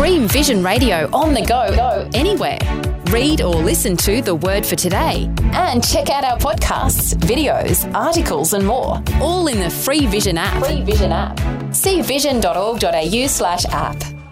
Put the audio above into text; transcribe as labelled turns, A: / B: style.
A: Stream Vision Radio on the go, anywhere. Read or listen to The Word for Today. And check out our podcasts, videos, articles and more. All in the Free Vision app. See vision.org.au/app.